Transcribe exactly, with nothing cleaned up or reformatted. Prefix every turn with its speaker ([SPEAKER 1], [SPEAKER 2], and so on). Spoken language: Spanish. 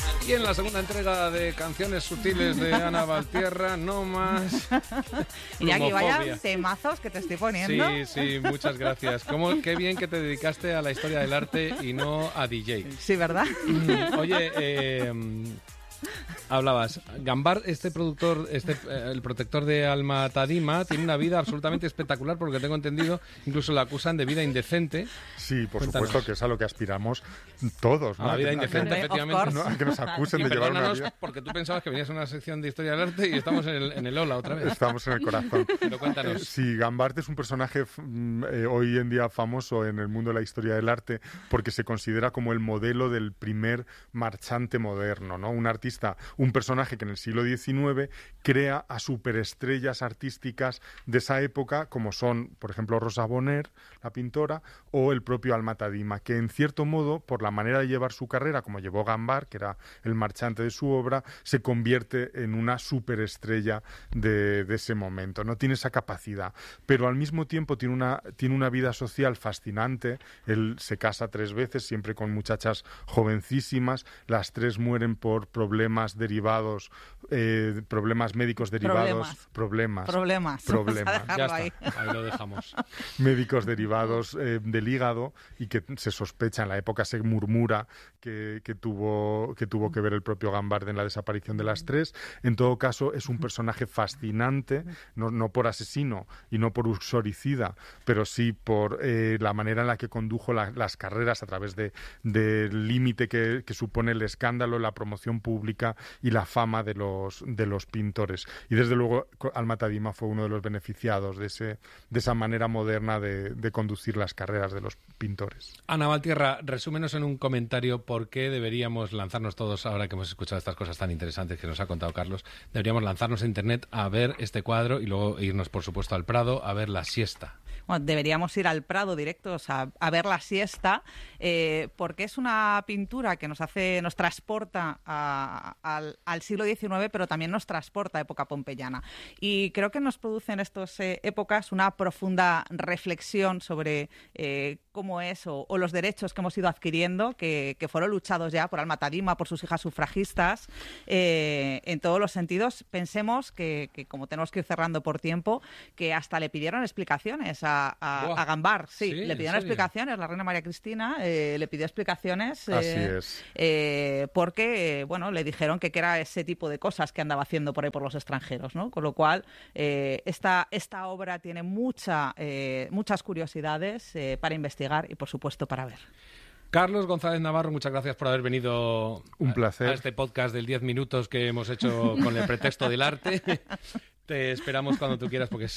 [SPEAKER 1] Y en la segunda entrega de Canciones Sutiles de Ana Valtierra, no más
[SPEAKER 2] Y aquí vaya
[SPEAKER 1] plumofobia.
[SPEAKER 2] temazos que te estoy poniendo.
[SPEAKER 1] Sí, sí, muchas gracias. ¿Cómo, qué bien que te dedicaste a la historia del arte y no a D J.
[SPEAKER 2] Sí, ¿verdad?
[SPEAKER 1] Oye, eh, hablabas, Gambart, este productor, este eh, el protector de Alma Tadima, tiene una vida absolutamente espectacular, porque tengo entendido, incluso la acusan de vida indecente.
[SPEAKER 3] Sí, por
[SPEAKER 1] Cuéntanos.
[SPEAKER 3] supuesto que es a lo que aspiramos todos, ¿no?
[SPEAKER 1] A la vida
[SPEAKER 3] que-
[SPEAKER 1] indecente,
[SPEAKER 2] Of
[SPEAKER 1] efectivamente.
[SPEAKER 2] course.
[SPEAKER 3] ¿no? A que nos acusen
[SPEAKER 1] Y
[SPEAKER 3] de llevar una
[SPEAKER 1] perdónanos,
[SPEAKER 3] vida.
[SPEAKER 1] porque tú pensabas que venías a una sección de historia del arte y estamos en el, en el Ola otra vez.
[SPEAKER 3] Estamos en el corazón.
[SPEAKER 1] Pero cuéntanos.
[SPEAKER 3] Sí, Gambart es un personaje f- mm, eh, hoy en día famoso en el mundo de la historia del arte porque se considera como el modelo del primer marchante moderno, ¿no? Un artista, un personaje que en el siglo diecinueve crea a superestrellas artísticas de esa época, como son, por ejemplo, Rosa Bonheur, la pintora, o el propio Alma Tadima, que en cierto modo, por la manera de llevar su carrera, como llevó Gambart, que era el marchante de su obra, se convierte en una superestrella de, de ese momento. No tiene esa capacidad, pero al mismo tiempo tiene una, tiene una vida social fascinante. Él se casa tres veces, siempre con muchachas jovencísimas. Las tres mueren por problemas derivados, eh, problemas médicos derivados. Problemas.
[SPEAKER 2] Problemas.
[SPEAKER 3] Problemas.
[SPEAKER 2] Vamos a dejarlo
[SPEAKER 1] Ya está,
[SPEAKER 2] ahí.
[SPEAKER 1] ahí lo dejamos.
[SPEAKER 3] Médicos derivados eh, del hígado, y que se sospecha, en la época se murmura que, que tuvo que tuvo que ver el propio Gambart en la desaparición de las tres. En todo caso, es un personaje fascinante, no, no por asesino y no por uxoricida, pero sí por eh, la manera en la que condujo la- las carreras a través de del límite que, que supone el escándalo, la promoción pública y la fama de los de los pintores. Y desde luego co- Alma Tadima fue uno de los beneficiados de ese de esa manera moderna de, de conducir las carreras de los pintores.
[SPEAKER 1] Ana Valtierra, resúmenos en un comentario por qué deberíamos lanzarnos todos, ahora que hemos escuchado estas cosas tan interesantes que nos ha contado Carlos, deberíamos lanzarnos a internet a ver este cuadro y luego irnos, por supuesto, al Prado a ver La Siesta.
[SPEAKER 2] Bueno, deberíamos ir al Prado directos a, a ver La Siesta, eh, porque es una pintura que nos hace, nos transporta a- al, al siglo diecinueve, pero también nos transporta a época pompeyana. Y creo que nos produce en estas eh, épocas una profunda reflexión sobre eh, cómo es o, o los derechos que hemos ido adquiriendo, que, que fueron luchados ya por Alma Tadima, por sus hijas sufragistas, eh, en todos los sentidos. Pensemos que, que, como tenemos que ir cerrando por tiempo, que hasta le pidieron explicaciones a, a,
[SPEAKER 1] Buah.
[SPEAKER 2] a Gambart. Sí,
[SPEAKER 1] Sí,
[SPEAKER 2] le
[SPEAKER 1] ¿en
[SPEAKER 2] pidieron
[SPEAKER 1] serio?
[SPEAKER 2] explicaciones. La reina María Cristina eh, le pidió explicaciones. eh,
[SPEAKER 3] Así es.
[SPEAKER 2] eh, porque, eh, bueno, le dijeron que, que era ese tipo de cosas que andaba haciendo por ahí por los extranjeros, ¿no? Con lo cual, eh, esta, esta obra tiene mucha, eh, muchas curiosidades eh, para investigar y, por supuesto, para ver.
[SPEAKER 1] Carlos González Navarro, muchas gracias por haber venido
[SPEAKER 3] Un placer.
[SPEAKER 1] a este podcast del diez minutos que hemos hecho con el pretexto del arte. Te esperamos cuando tú quieras, porque